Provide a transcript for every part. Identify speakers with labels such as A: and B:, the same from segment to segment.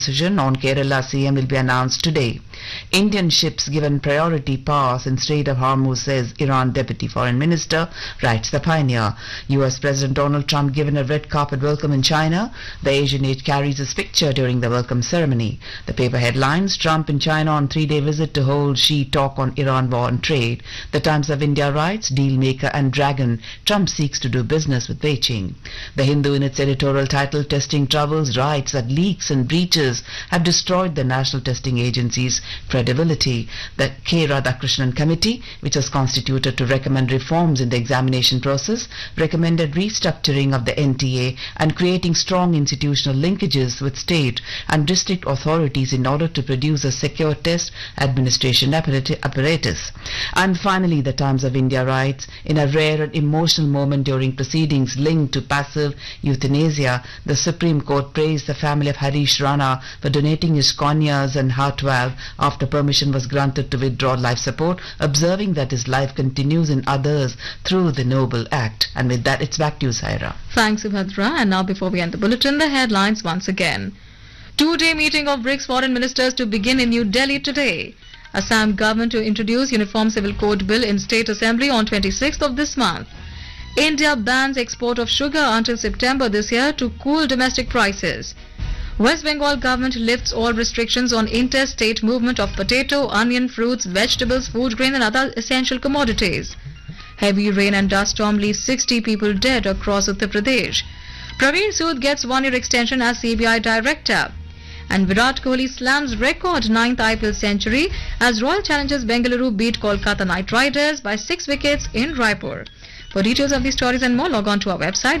A: decision on Kerala CM will be announced today. Indian ships given priority pass in Strait of Hormuz, says Iran Deputy Foreign Minister, writes The Pioneer. US President Donald Trump given a red carpet welcome in China. The Asian age carries his picture during the welcome ceremony. The paper headlines: Trump in China on 3-day visit to hold Xi talk on Iran war and trade. The Times of India writes: deal maker and dragon, Trump seeks to do business with Beijing. The Hindu in its editorial title Testing Troubles writes that leaks and breaches have destroyed the National Testing Agency's credibility. The K. Radhakrishnan Committee, which was constituted to recommend reforms in the examination process, recommended restructuring of the NTA and creating strong institutional linkages with state and district authorities in order to produce a secure test administration apparatus. And finally, the Times of India writes, in a rare and emotional moment during proceedings linked to passive euthanasia, the Supreme Court praised the family of Harish Rana for donating his corneas and heart valve after permission was granted to withdraw life support, observing that his life continues in others through the noble act. And with that, it's back to you, Saira.
B: Thanks, Subhadra. And now, before we end the bulletin, the headlines once again. Two-day meeting of BRICS foreign ministers to begin in New Delhi today. Assam government to introduce Uniform Civil Code Bill in State Assembly on 26th of this month. India bans export of sugar until September this year to cool domestic prices. West Bengal government lifts all restrictions on interstate movement of potato, onion, fruits, vegetables, food grain and other essential commodities. Heavy rain and dust storm leaves 60 people dead across Uttar Pradesh. Praveen Sood gets 1-year extension as CBI director. And Virat Kohli slams record 9th IPL century as Royal Challengers Bengaluru beat Kolkata Knight Riders by 6 wickets in Raipur. For details of these stories and more, log on to our website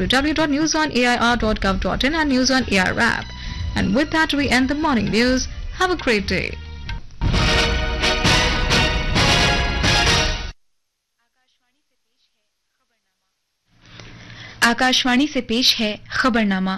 B: www.newsonair.gov.in and News on Air app. And with that, we end the morning news. Have a great day.
C: Akashvani से पेश है खबरनामा।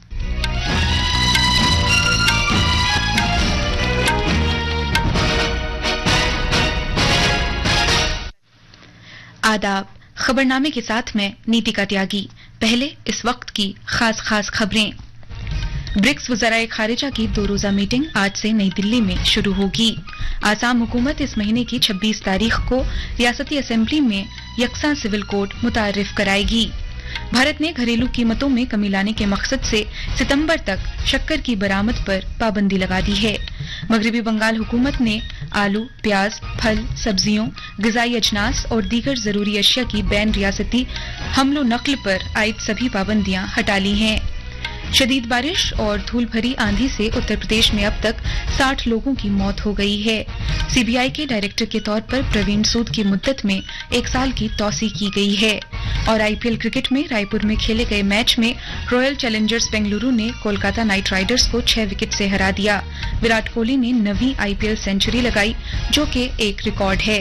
C: आदाब। खबरनामे के साथ मैं नीतिका त्यागी। पहले इस वक्त की खास खबरें। ब्रिक्स वज़राए खारिजा की 2 रोजा मीटिंग आज से नई दिल्ली में शुरू होगी। आसाम हुकूमत इस महीने की 26 तारीख को रियासती असेंबली में यकसा सिविल कोड मुतारिफ कराएगी। भारत ने घरेलू कीमतों में कमी लाने के मकसद से सितंबर तक शक्कर की बरामद पर पाबंदी लगा दी है। मगरिबी बंगाल हुकूमत ने आलू, प्याज, फल, सब्जियों, ग़िज़ाई अजनास और दीगर जरूरी अशिया की बैन रियासती हमलो नक्ल पर आयद सभी पाबंदियां हटा ली हैं। शदीद बारिश और धूल भरी आंधी से उत्तर प्रदेश में अब तक 60 लोगों की मौत हो गई है। सीबीआई के डायरेक्टर के तौर पर प्रवीण सूद की मुद्दत में 1 साल की तौसी की गई है। और आईपीएल क्रिकेट में रायपुर में खेले गए मैच में रॉयल चैलेंजर्स बेंगलुरु ने कोलकाता नाइट राइडर्स को 6 विकेट से हरा दिया। विराट कोहली ने 9वीं आईपीएल सेंचुरी लगाई, जो कि एक रिकॉर्ड है।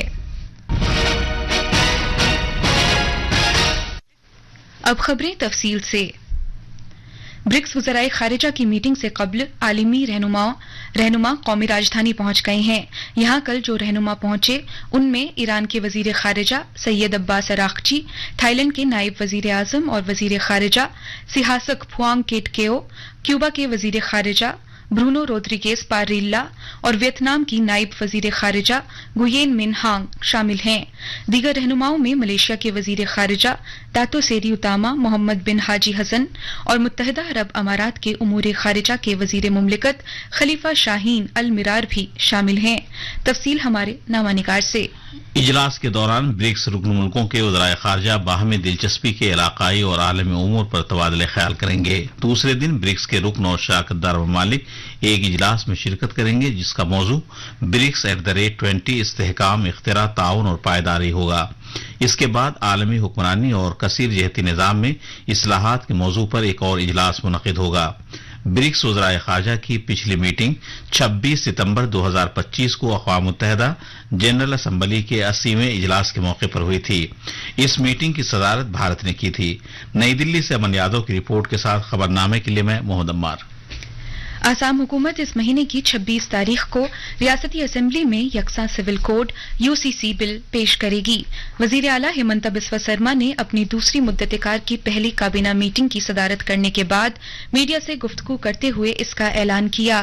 C: अब खबरें तफसील से। ब्रिक्स वज़राए खारिजा की मीटिंग से कबल आलिमी रहनुमा कौमी राजधानी पहुंच गए हैं। यहां कल जो रहनुमा पहुंचे उनमें ईरान के वजीर खारिजा सैयद अब्बास अराक्ची, थाईलैंड के नायब वजीर आजम और वजीर खारिजा सिहासक फुआंग केटकेओ, क्यूबा के वजीर खारिजा ब्रूनो रोड्रिगेज पारिल्ला और वियतनाम की नायब वजीर खारिजा गुयेन मिन हांग शामिल हैं। दीगर रहनुमाओं में मलेशिया के वजीर खारिजा दातो सेरी उतामा, मोहम्मद बिन हाजी हसन और मुत्तहिदा अरब अमारात के उमूर खारिजा के वजीर मुमलिकत खलीफा शाहीन अल मिरार भी शामिल हैं। तफसील हमारे नामानिगार से।
D: इजलास के दौरान ब्रिक्स रुकन मुल्कों के वज़राए खारजा बाहमी दिलचस्पी के इलाकाई और आलमी उमूर पर तबादले ख्याल करेंगे। दूसरे दिन ब्रिक्स के रुकन और शराकतदार ममालिक एक इजलास में शिरकत करेंगे, जिसका मौजू ब्रिक्स @20 इस्तेहकाम, इख्तिरा, ताउन और पायदारी होगा। इसके बाद आलमी हुक्मरानी और कसीर जहती निज़ाम में इस्लाहात के मौजू पर एक और इजलास मुनक़िद होगा। ब्रिक्स वज़राए खारजा की पिछली मीटिंग 26 सितंबर 2025 को अक़वाम मुत्तहिदा जनरल असम्बली के 80वें इजलास के मौके पर हुई थी। इस मीटिंग की सदारत भारत ने की थी। नई दिल्ली से अमन यादव की रिपोर्ट के साथ खबरनामे के लिए मैं मोहम्मद अम्मार।
C: आसाम हुकूमत इस महीने की 26 तारीख को रियासती असेंबली में यकसा सिविल कोड यूसीसी बिल पेश करेगी। वजीर आला हिमंता बिस्वा शर्मा ने अपनी दूसरी मुद्दतकार की पहली काबीना मीटिंग की सदारत करने के बाद मीडिया से गुफ्तगू करते हुए इसका ऐलान किया।